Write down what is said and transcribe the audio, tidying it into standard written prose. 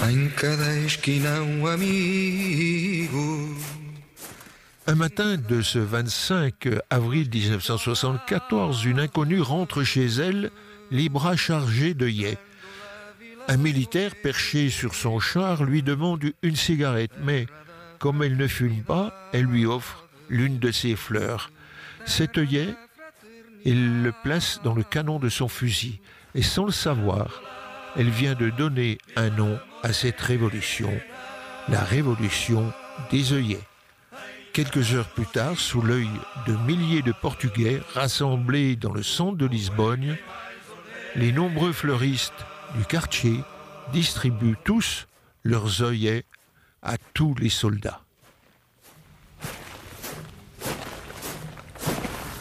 em cada esquina amigo. Un matin de ce 25 avril 1974, une inconnue rentre chez elle, les bras chargés d'œillets. Un militaire perché sur son char lui demande une cigarette, mais comme elle ne fume pas, elle lui offre l'une de ses fleurs. Cet œillet, il le place dans le canon de son fusil. Et sans le savoir, elle vient de donner un nom à cette révolution, la révolution des œillets. Quelques heures plus tard, sous l'œil de milliers de Portugais rassemblés dans le centre de Lisbonne, les nombreux fleuristes du quartier distribuent tous leurs œillets à tous les soldats.